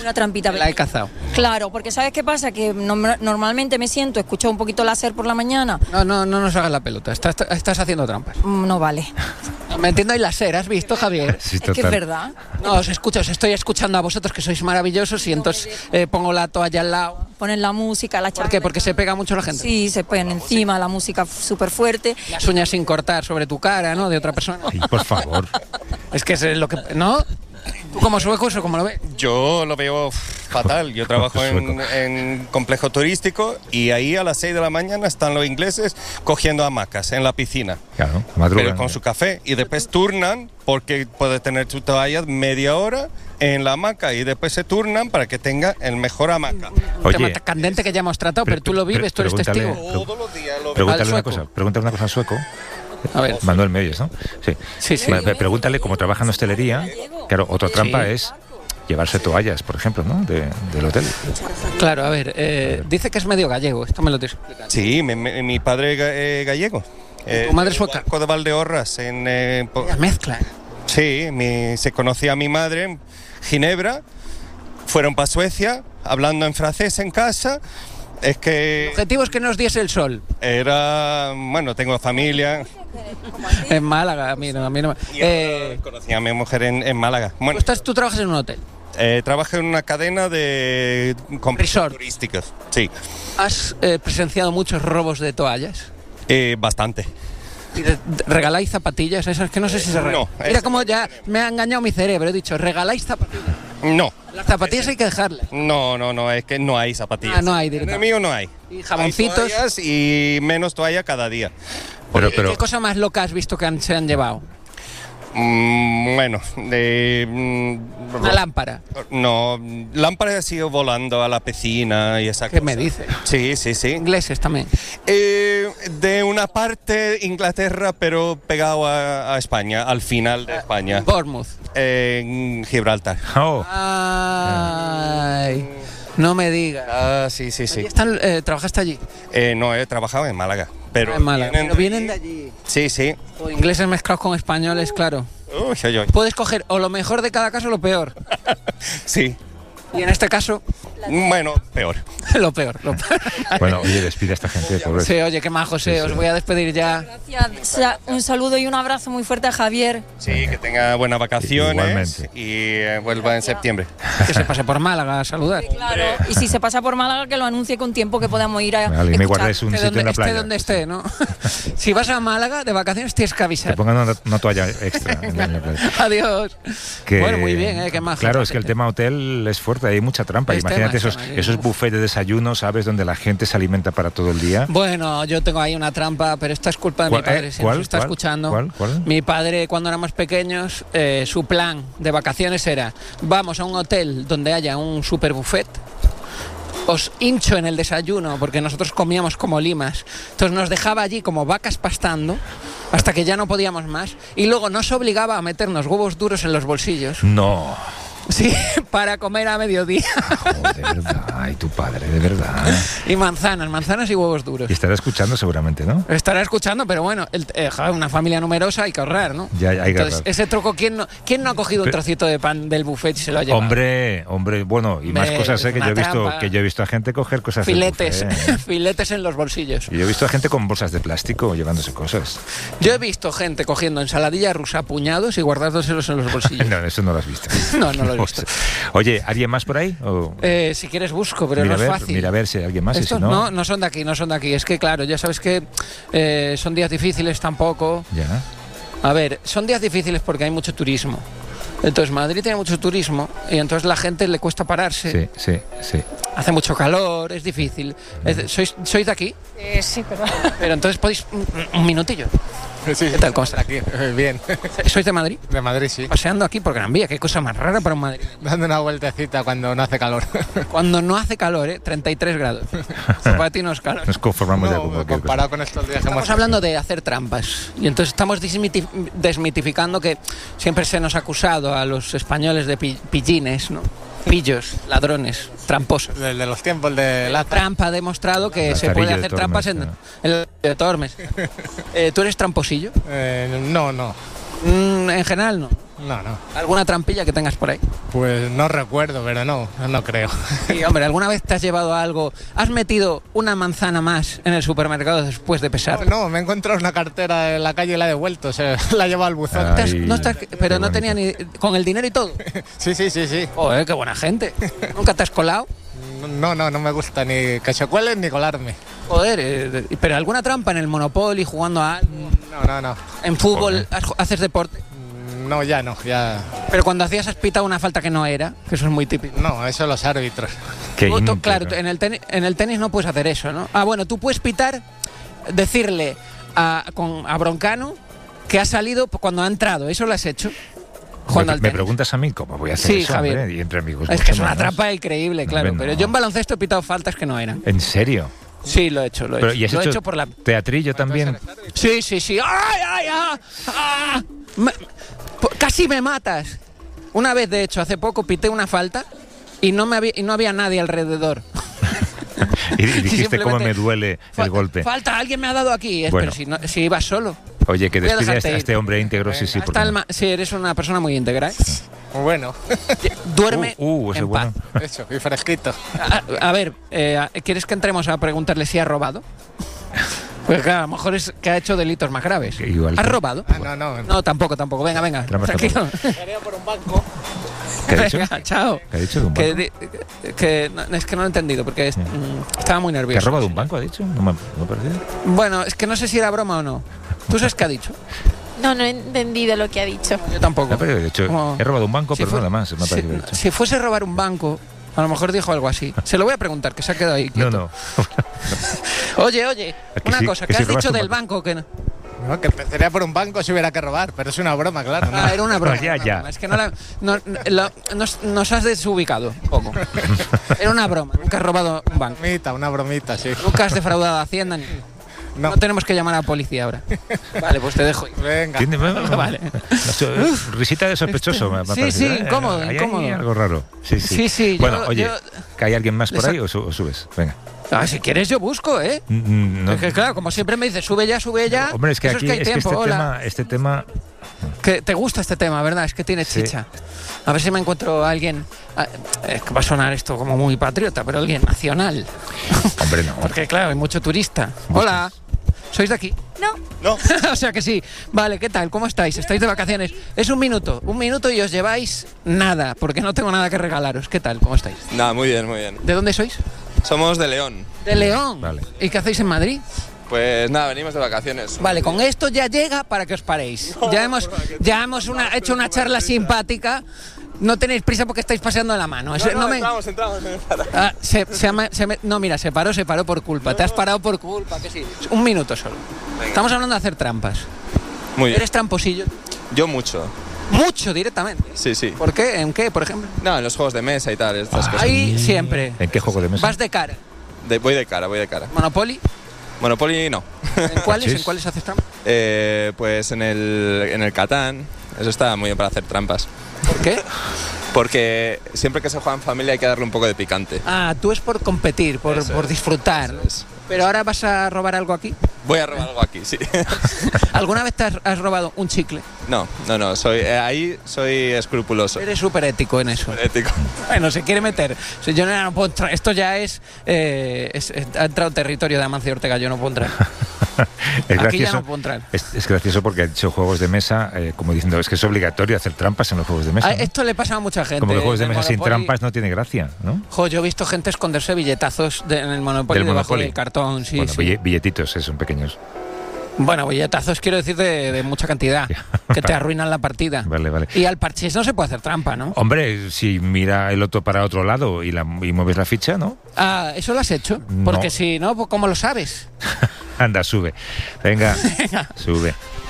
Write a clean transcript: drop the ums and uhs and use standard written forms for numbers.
Una trampita. La he cazado. Claro, porque ¿sabes qué pasa? Que normalmente me siento, escucho un poquito la SER por la mañana. No nos hagas la pelota, estás haciendo trampas. No vale. Me entiendo, y la SER, ¿has visto, Javier? Sí, Es que es verdad. No, os estoy escuchando a vosotros, que sois maravillosos, y entonces pongo la toalla al lado. Ponen la música, la ¿Por qué? Porque se pega mucho la gente. Sí, se ponen encima, la música súper fuerte. Las uñas sin cortar sobre tu cara, ¿no? De otra persona. Ay, por favor. Es que es lo que... ¿No? ¿Tú como sueco eso cómo lo ves? Yo lo veo fatal. Yo trabajo en complejo turístico y ahí a las 6 de la mañana están los ingleses cogiendo hamacas en la piscina. Claro, madrugan. Pero con su café. Y después turnan, porque puede tener su toalla media hora en la hamaca, y después se turnan para que tenga el mejor hamaca. Un tema candente que ya hemos tratado, pero tú lo vives, tú eres testigo. Todos los días lo veo. Pregúntale una cosa al sueco. A ver. Manuel, ¿me oyes, no? Sí. Sí. Pregúntale, cómo trabaja en hostelería. Claro, otra trampa es llevarse toallas, por ejemplo, ¿no? Del hotel. Claro, a ver, dice que es medio gallego, esto me lo tienes que explicar. Sí, mi padre es gallego. ¿Tu madre sueca? De Valdeorras. La mezcla. Sí, se conocía a mi madre en Ginebra, fueron para Suecia, hablando en francés en casa. Es que... El objetivo es que nos diese el sol. Tengo familia. En Málaga, a mí no. Conocí a mi mujer en Málaga. Bueno, ¿Tú trabajas en un hotel? Trabajo en una cadena de complejos turísticos. Sí. ¿Has presenciado muchos robos de toallas? Bastante. ¿Y regaláis zapatillas? Esas que no sé si se regalan. No. Mira cómo ya me ha engañado mi cerebro. He dicho, ¿regaláis zapatillas? No. Las zapatillas hay que dejarlas. No, es que no hay zapatillas. No hay En el directamente. mío no hay. Y jaboncitos. Hay toallas y menos toalla cada día. ¿Qué cosa más loca has visto que se han llevado? Una lámpara. No, lámpara ha sido volando a la piscina y esa cosa. ¿Qué me dices? Sí. Ingleses también. De una parte Inglaterra, pero pegado a España, al final de España. Bournemouth. En Gibraltar. Ay, no me digas. Sí. ¿Trabajaste allí? No, he trabajado en Málaga. Pero En Málaga. Vienen de allí. Sí. O ingleses mezclados con españoles, claro. Uy. Puedes coger o lo mejor de cada caso o lo peor. Sí. Y en este caso... Bueno, peor. Lo peor. Bueno, oye, despide a esta gente, pobre. Sí, oye, qué majo, os voy a despedir ya. Gracias. Un saludo y un abrazo muy fuerte a Javier. Sí, que tenga buenas vacaciones. Igualmente. Y vuelva en septiembre. Que se pase por Málaga a saludar. Claro, y si se pasa por Málaga, que lo anuncie con tiempo, que podamos ir a Vale, y me escuchar. guardes un sitio en la playa. Donde esté, ¿no? Si vas a Málaga de vacaciones tienes que avisar. Te pongan una toalla extra en la playa. Adiós. Bueno, muy bien, qué majo. Claro, es que el tema hotel es fuerte, hay mucha trampa. Imagínate esos buffets de desayuno, ¿sabes? Donde la gente se alimenta para todo el día. Bueno, yo tengo ahí una trampa, pero esta es culpa de mi padre. Si nos está escuchando. ¿Cuál? Mi padre, cuando éramos pequeños, su plan de vacaciones era: vamos a un hotel donde haya un super buffet. Os hincho en el desayuno, porque nosotros comíamos como limas. Entonces nos dejaba allí como vacas pastando hasta que ya no podíamos más. Y luego nos obligaba a meternos huevos duros en los bolsillos. No. Sí, para comer a mediodía. Joder, ay, tu padre, de verdad. Y manzanas y huevos duros. Y estará escuchando seguramente, ¿no? Estará escuchando, pero bueno, una familia numerosa hay que ahorrar, ¿no? Ya, hay que Entonces, ahorrar. ese truco, ¿quién no ha cogido un trocito de pan del buffet y se lo ha llevado? Hombre, bueno, y más cosas, que yo he visto a gente coger cosas filetes, del buffet, filetes en los bolsillos. Y yo he visto a gente con bolsas de plástico llevándose cosas. Yo he visto gente cogiendo ensaladilla rusa a puñados y guardándoselos en los bolsillos. No, eso no lo has visto. No lo he visto. Oye, ¿alguien más por ahí? ¿O? Si quieres busco, pero mira no es fácil. Mira a ver si hay alguien más. Estos y si no... no son de aquí. Es que claro, ya sabes que son días difíciles tampoco. Ya. A ver, son días difíciles porque hay mucho turismo. Entonces Madrid tiene mucho turismo y entonces la gente le cuesta pararse. Sí. Hace mucho calor, es difícil. ¿Sois de aquí? Sí, pero... Pero entonces podéis un minutillo. Sí, ¿Qué tal? ¿Cómo está? aquí, bien. ¿Sois de Madrid? De Madrid, sí. Paseando aquí por Gran Vía, qué cosa más rara para un Madrid. Dando una vueltecita cuando no hace calor. Cuando no hace calor, 33 grados. Para ti no es calor. Nos conformamos ya con cualquier comparado con estos días que Estamos hablando de hacer trampas. Y entonces estamos desmitificando que siempre se nos ha acusado a los españoles de pillines, ¿no? Pillos, ladrones, tramposos. De los tiempos de la trampa ha demostrado que se puede hacer trampas en el de Tormes. ¿Tú eres tramposillo? No. En general no. No, no. ¿Alguna trampilla que tengas por ahí? Pues no recuerdo, pero no creo. Sí, hombre, ¿alguna vez te has llevado algo? ¿Has metido una manzana más en el supermercado después de pesar? No, me he encontrado una cartera en la calle y la he devuelto, o sea, la he llevado al buzón. Pero no tenía ni... ¿Con el dinero y todo? Sí. Joder, qué buena gente. ¿Nunca te has colado? No me gusta ni que se cuelen ni colarme. Joder, pero ¿alguna trampa en el Monopoly, jugando a algo? No. ¿En fútbol haces deporte? No, ya no, ya... Pero cuando hacías has pitado una falta que no era, que eso es muy típico. No, eso los árbitros. Claro, en el tenis no puedes hacer eso, ¿no? Ah, bueno, tú puedes pitar, decirle a Broncano que ha salido cuando ha entrado. ¿Eso lo has hecho? Me preguntas a mí cómo voy a hacer eso, Javier. Hombre, y entre amigos. Es que es una trampa increíble, claro. Hombre, no. Pero yo en baloncesto he pitado faltas que no eran. ¿En serio? Sí, lo he hecho. Pero, ¿y has lo he hecho hecho por la... teatrillo también? Sí. ¡Ay! Casi me matas. Una vez, de hecho, hace poco pité una falta y no había nadie alrededor. y dijiste cómo me duele el golpe. Falta, alguien me ha dado aquí. Bueno. Pero si ibas solo. Oye, que despide a este ir. hombre íntegro, sí. Sí, eres una persona muy íntegra, ¿eh? Bueno. Duerme ese en bueno. paz. Eso, y fresquito. A ver, ¿quieres que entremos a preguntarle si ha robado? Pues claro, a lo mejor es que ha hecho delitos más graves. ¿Has robado? No. No, tampoco. Venga, tranquilo. Quería por un banco. ¿Qué ha dicho? Venga, chao. ¿Qué ha dicho de un banco? Es que no lo he entendido porque estaba muy nervioso. ¿Que ha robado un banco, ha dicho? No me ha parecido. Bueno, es que no sé si era broma o no. ¿Tú sabes qué ha dicho? No he entendido lo que ha dicho. Yo tampoco. No, pero he dicho, he robado un banco, pero nada más. Me ha parecido dicho. Si fuese robar un banco, a lo mejor dijo algo así. Se lo voy a preguntar, que se ha quedado ahí quieto. No. Oye, una cosa, ¿qué has dicho del banco? Que no... No, que empezaría por un banco si hubiera que robar, pero es una broma, claro. ¿no? Era una broma. Ya. Broma. Es que nos has desubicado un poco. Era una broma. Nunca has robado un banco. Una bromita, sí. Nunca has defraudado a Hacienda. No tenemos que llamar a la policía ahora. Vale, pues te dejo. Venga. Vale. Risita de sospechoso, me ha parecido. Sí, incómodo. Hay algo raro. Sí. Bueno, ¿que hay alguien más por ahí o subes? Venga. Si quieres yo busco, ¿eh? No. Es que claro, como siempre me dices, sube ya. Hombre, es que eso aquí es que hay tiempo. este tema... Que te gusta este tema, ¿verdad? Es que tiene chicha. A ver si me encuentro a alguien... Es que va a sonar esto como muy patriota, pero alguien nacional. Hombre, no. Porque claro, hay mucho turista. Hola. ¿Sois de aquí? No. O sea que sí. Vale, ¿qué tal? ¿Cómo estáis? ¿Estáis de vacaciones? Es un minuto y os lleváis nada, porque no tengo nada que regalaros. ¿Qué tal? ¿Cómo estáis? Nada, muy bien. ¿De dónde sois? Somos de León. ¿De León? Vale. ¿Y qué hacéis en Madrid? Pues nada, venimos de vacaciones. Vale, con esto ya llega para que os paréis. Ya hemos hecho una charla simpática. No tenéis prisa porque estáis paseando la mano. Entramos. No, mira, se paró por culpa. Te has parado por culpa, que sí. Un minuto solo. Venga. Estamos hablando de hacer trampas. Muy bien. ¿Eres tramposillo? Yo mucho. Mucho directamente. Sí. ¿Por qué? ¿En qué, por ejemplo? No, en los juegos de mesa y tal, estas cosas. Ahí siempre. ¿En qué juego de mesa? Vas de cara. Voy de cara. ¿Monopoly? Monopoly no. ¿En cuáles? Sí. ¿En cuáles haces trampas? Pues en el Catán. Eso está muy bien para hacer trampas. ¿Por qué? Porque siempre que se juega en familia hay que darle un poco de picante. Ah, tú es por competir, por disfrutar. Eso es. ¿Pero ahora vas a robar algo aquí? Voy a robar algo aquí, sí. ¿Alguna vez te has robado un chicle? No. Ahí soy escrupuloso. Eres súper ético en eso. Ético. Bueno, se quiere meter. Si yo no puedo entrar. Esto ya ha entrado en territorio de Amancio Ortega, yo no puedo entrar. Aquí ya no puedo entrar. Es gracioso porque ha dicho juegos de mesa, como diciendo, es que es obligatorio hacer trampas en los juegos de mesa. ¿No? Esto le pasa a mucha gente. Como que juegos de mesa sin Monopoly, trampas no tiene gracia, ¿no? Yo he visto gente esconderse billetazos en el Monopoly debajo del cartón. Sí, bueno, sí. Billetitos, son pequeños. Bueno, billetazos quiero decir de mucha cantidad, que te arruinan la partida. Vale. Y al parchís no se puede hacer trampa, ¿no? Hombre, si mira el otro para otro lado y mueves la ficha, ¿no? Ah, ¿eso lo has hecho? No. Porque si no, pues ¿cómo lo sabes? Anda, sube. Venga. Sube.